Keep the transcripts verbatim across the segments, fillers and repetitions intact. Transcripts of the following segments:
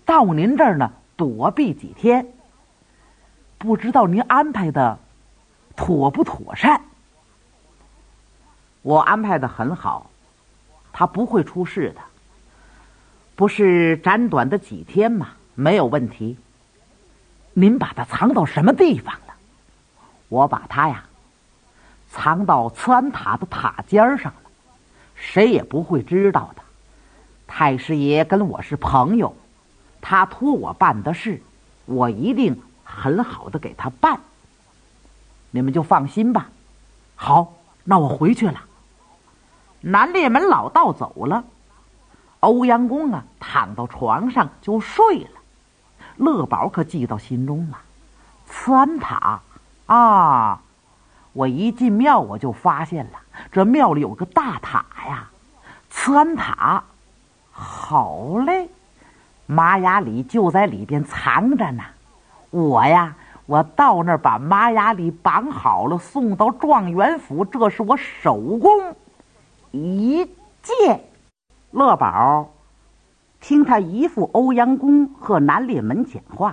到您这儿呢躲避几天，不知道您安排的妥不妥善？我安排的很好，他不会出事的。不是短短的几天吗？没有问题。您把它藏到什么地方了？我把它呀藏到慈安塔的塔尖上了，谁也不会知道的。太师爷跟我是朋友，他托我办的事，我一定很好的给他办。你们就放心吧。好，那我回去了。南烈门老道走了，欧阳公啊躺到床上就睡了。乐宝可记到心中了。慈安塔啊，我一进庙我就发现了，这庙里有个大塔呀，慈安塔。好嘞，马雅里就在里边藏着呢。我呀我到那儿把马雅里绑好了，送到状元府，这是我手工一件。乐宝听他姨父欧阳公和南烈门讲话，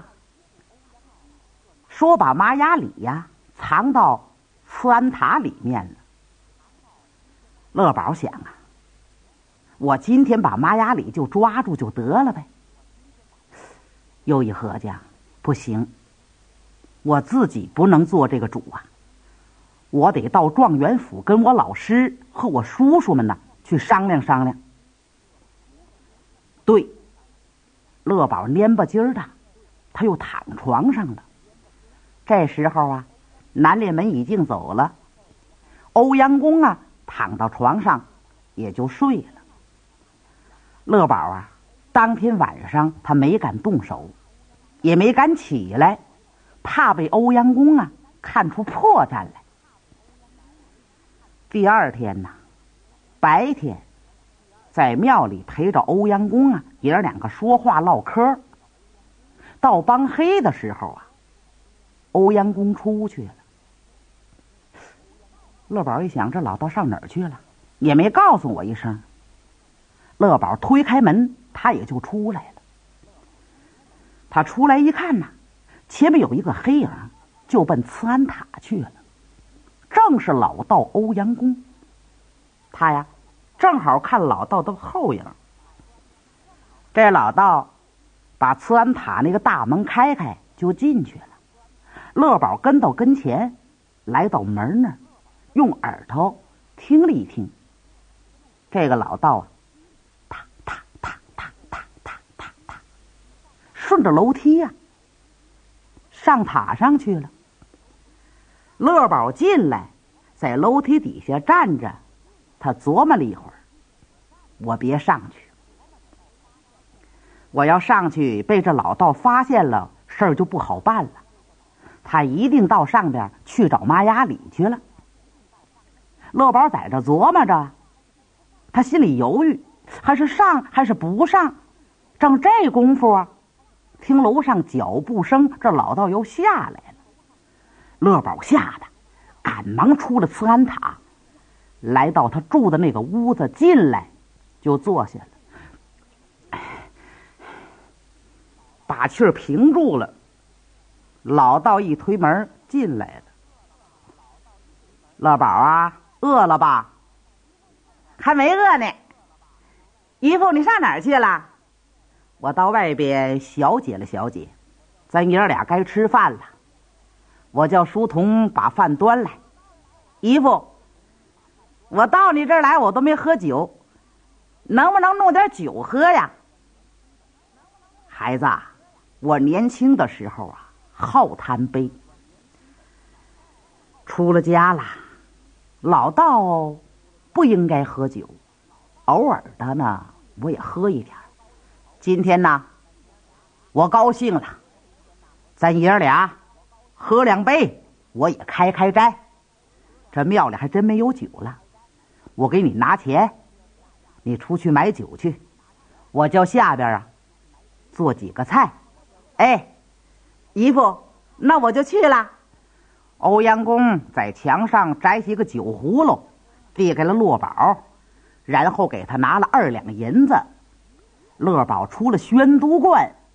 说把马雅里呀藏到慈安塔里面了。乐宝想啊，我今天把马雅里就抓住就得了呗。又一合计，不行，我自己不能做这个主啊，我得到状元府跟我老师和我叔叔们呢去商量商量。对，乐宝蔫巴筋儿的，他又躺床上了。这时候啊，南烈门已经走了，欧阳公啊躺到床上也就睡了。乐宝啊，当天晚上他没敢动手，也没敢起来，怕被欧阳公啊看出破绽来。第二天呢，白天在庙里陪着欧阳公啊爷儿两个说话唠嗑。到帮黑的时候啊，欧阳公出去了。乐宝一想，这老道上哪儿去了，也没告诉我一声。乐宝推开门，他也就出来了。他出来一看呢，前面有一个黑影，就奔慈安塔去了。正是老道欧阳公，他呀正好看老道的后影。这老道把慈安塔那个大门开开，就进去了。乐宝跟到跟前，来到门那儿，用耳朵听了一听。这个老道啊，踏踏踏踏踏踏踏踏，顺着楼梯呀、啊、上塔上去了。乐宝进来，在楼梯底下站着，他琢磨了一会儿，我别上去，我要上去被这老道发现了，事儿就不好办了。他一定到上边去找马雅里去了。乐宝在这琢磨着，他心里犹豫，还是上还是不上。正这功夫啊，听楼上脚步声，这老道又下来了。乐宝吓得赶忙出了慈安塔，来到他住的那个屋子，进来就坐下了，把气儿平住了。老道一推门进来了。乐宝啊，饿了吧？还没饿呢。姨父，你上哪儿去了？我到外边小解了小解，咱爷儿俩该吃饭了。我叫书童把饭端来。姨父，我到你这儿来我都没喝酒，能不能弄点酒喝呀？孩子，我年轻的时候啊好贪杯，出了家了，老道不应该喝酒，偶尔的呢我也喝一点。今天呢我高兴了，咱爷儿俩喝两杯，我也开开斋。这庙里还真没有酒了，我给你拿钱，你出去买酒去，我叫下边啊做几个菜。哎，姨父，那我就去了。欧阳公在墙上摘起一个酒葫芦，递给了乐宝，然后给他拿了二两银子。乐宝出了宣都观，